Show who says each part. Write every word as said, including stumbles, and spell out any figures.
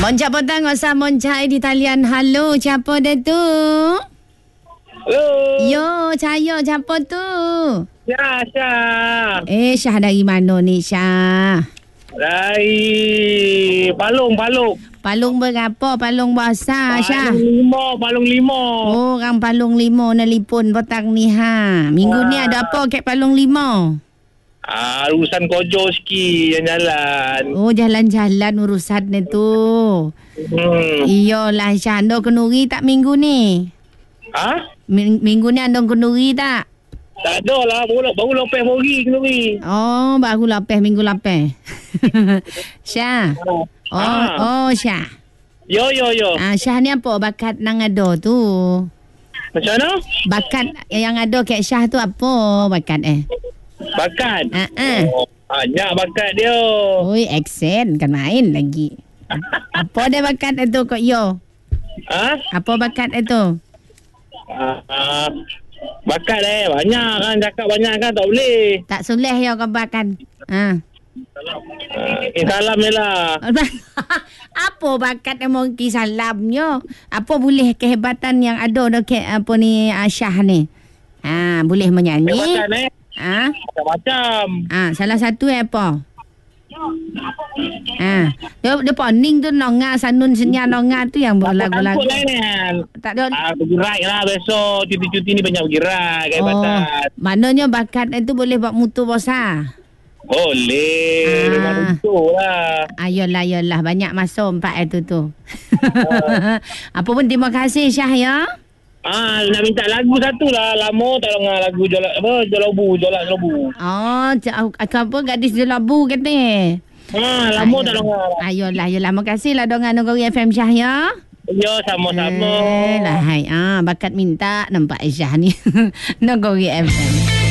Speaker 1: Monca petang usah monca di talian. Halo, siapa dia tu?
Speaker 2: Halo.
Speaker 1: Yo, saya siapa tu?
Speaker 2: Syah, Syah.
Speaker 1: Eh, Syah dari mana ni, Syah?
Speaker 2: Dari Palung, Palung.
Speaker 1: Palung berapa? Palung besar, Syah?
Speaker 2: Palung lima, Palung lima.
Speaker 1: Oh, orang Palung lima nelipon petang ni, ha. Minggu
Speaker 2: Ah.
Speaker 1: ni ada apa kat Palung lima?
Speaker 2: Ah, urusan kojo sikit yang jalan.
Speaker 1: Oh, jalan-jalan urusan ni tu.
Speaker 2: Hmm.
Speaker 1: Iyalah, Syah. Anda kenduri tak minggu ni?
Speaker 2: Ha?
Speaker 1: Ming- Minggu ni anda kenduri tak?
Speaker 2: Tak ada lah. Baru, baru lepas hari kenduri.
Speaker 1: Oh, baru lepas minggu lepas. Syah. Oh,
Speaker 2: Ah.
Speaker 1: oh Syah.
Speaker 2: Yo, yo, yo.
Speaker 1: Ah, Syah ni apa bakat nang ada tu?
Speaker 2: Macam mana?
Speaker 1: Bakat yang ada kat Syah tu apa bakat eh?
Speaker 2: Bakat.
Speaker 1: Ah, ah.
Speaker 2: Oh, banyak bakat dia.
Speaker 1: Oi, aksen kan main lagi. Apa dia bakat itu kok yo?
Speaker 2: Ha?
Speaker 1: Apa bakat itu?
Speaker 2: Ah, ah. Bakat eh. Banyak kan. Cakap banyak kan tak boleh.
Speaker 1: Tak soleh yo kau bakat. Ha.
Speaker 2: Ah, eh, salam je lah.
Speaker 1: Apa bakat yang mungkin salamnya? Apa boleh kehebatan yang ada dekat apa ni Syah ni? Ha, boleh menyanyi.
Speaker 2: Bakat eh.
Speaker 1: Ha?
Speaker 2: Macam-macam.
Speaker 1: Ah, salah satu eh apa? Ah, dia dia poning tu nonga sanun senya nonga tu yang lagu-lagu.
Speaker 2: Takut lain kan.
Speaker 1: Tak ada.
Speaker 2: Ah, pergi ride lah besok. Cuti-cuti ni banyak pergi ride. Kayak
Speaker 1: Oh,
Speaker 2: batat.
Speaker 1: maknanya bakat itu boleh buat mutu bosa.
Speaker 2: Boleh.
Speaker 1: Ah.
Speaker 2: Memang betul lah.
Speaker 1: Ayolah, ayolah. Banyak masuk empat itu tu. Apa pun terima kasih Syah ya.
Speaker 2: Ah, nak minta lagu satu lah. Lama tak dengar lagu jolak apa? Jolabu, jolak jolabu.
Speaker 1: Oh, apa gadis di labu kata.
Speaker 2: Ah, lama tak dengar.
Speaker 1: Ayolah, ayolah. Makasih lah dengan Nogori F M Syah ya.
Speaker 2: Ya, sama-sama.
Speaker 1: Eh, lah hai. Ah, bakat minta nampak Syah ni. Nogori F M.